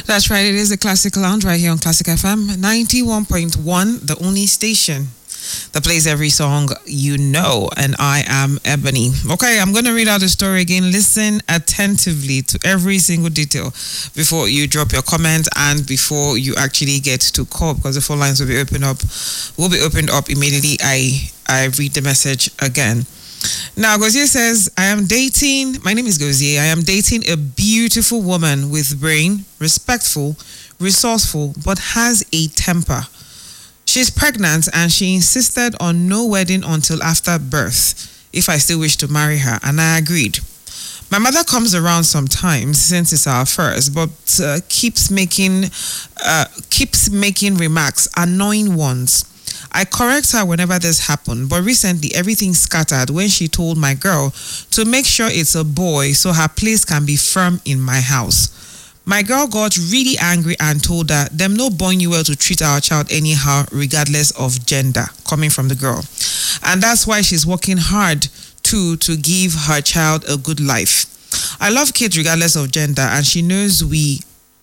That's right. It is a Classic Lounge right here on Classic FM 91.1, the only station that plays every song you know. And I am Ebony. Okay, I'm going to read out the story again. Listen attentively to every single detail before you drop your comment and before you actually get to call, because the phone lines will be opened up immediately. I read the message again. Now, Gozier says, my name is Gozier. I am dating a beautiful woman with brain, respectful, resourceful, but has a temper. She's pregnant and she insisted on no wedding until after birth if I still wish to marry her, and I agreed. My mother comes around sometimes since it's our first, but keeps making remarks, annoying ones. I correct her whenever this happened, but recently everything scattered when she told my girl to make sure it's a boy so her place can be firm in my house. My girl got really angry and told her, "Them no born you well to treat our child anyhow, regardless of gender," coming from the girl. And that's why she's working hard to give her child a good life. I love kids regardless of gender, and she knows we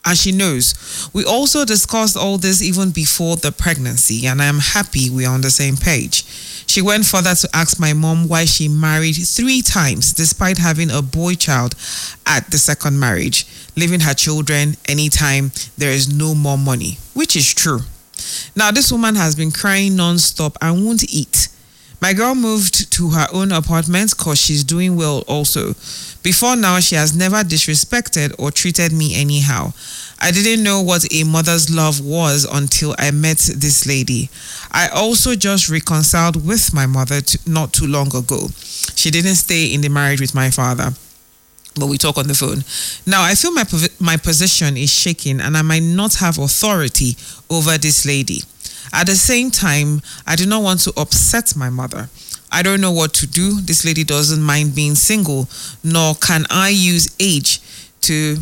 also discussed all this even before the pregnancy, and I am happy we are on the same page. She went further to ask my mom why she married 3 times despite having a boy child at the second marriage, leaving her children anytime there is no more money, which is true. Now, this woman has been crying non-stop and won't eat. My girl moved to her own apartment because she's doing well also. Before now, she has never disrespected or treated me anyhow. I didn't know what a mother's love was until I met this lady. I also just reconciled with my mother not too long ago. She didn't stay in the marriage with my father, but we talk on the phone. Now, I feel my position is shaking and I might not have authority over this lady. At the same time, I do not want to upset my mother. I don't know what to do. This lady doesn't mind being single, nor can I use age to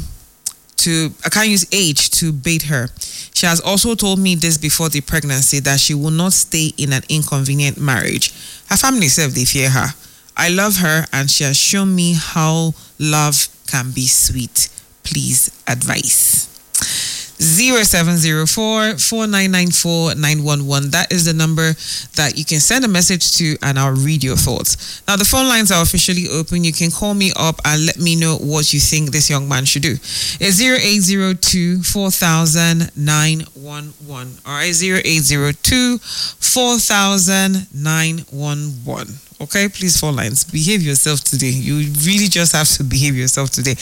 bait her. She has also told me this before the pregnancy, that she will not stay in an inconvenient marriage. Her family said they fear her. I love her and she has shown me how love can be sweet. Please advise. 0704-4994-911. That is the number that you can send a message to and I'll read your thoughts. Now, the phone lines are officially open. You can call me up and let me know what you think this young man should do. It's 0802-4000-911. All right, 0802-4000-911. Okay, please, phone lines. Behave yourself today. You really just have to behave yourself today.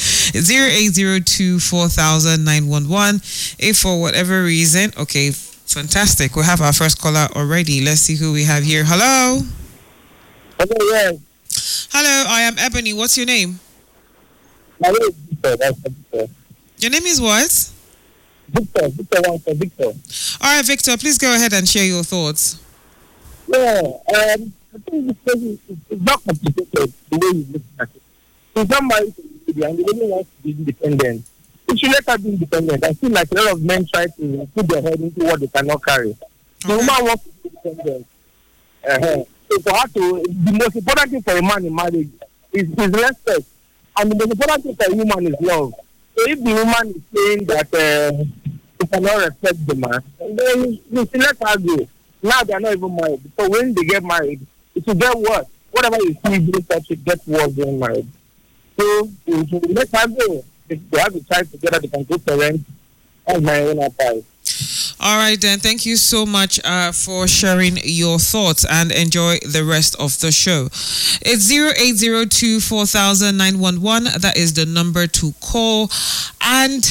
0802-4000-911. If for whatever reason, okay, fantastic. We have our first caller already. Let's see who we have here. Hello. Hello, yes. Hello, I am Ebony. What's your name? My name is Victor. That's Victor. Your name is what? Victor. Victor. All right, Victor, please go ahead and share your thoughts. Yeah, I think this person is not complicated the way you look at it. He's not married to the lady and the lady wants to be independent. If she let her be independent, I feel like a lot of men try to put their head into what they cannot carry. The woman wants to be independent. So for her the most important thing for a man in marriage is respect. And the most important thing for a woman is love. So if the woman is saying that she cannot respect the man, then she let her go. Now they are not even married. So when they get married, it will get worse. Whatever you see in this it gets worse getting married. So let her go. If they have a child together, they can go parent. That's my own advice. All right, then. Thank you so much for sharing your thoughts and enjoy the rest of the show. It's 0802-4000-911. That is the number to call. And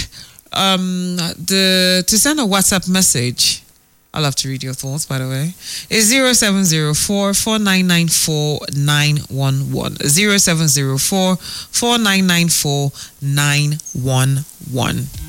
to send a WhatsApp message, I'll have to read your thoughts, by the way. It's 0704-4994-911. 0704-4994-911.